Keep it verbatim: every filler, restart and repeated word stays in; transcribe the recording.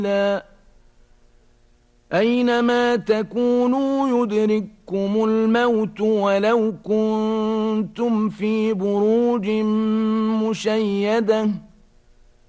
أينما تكونوا يدرككم الموت ولو كنتم في بروج مشيدة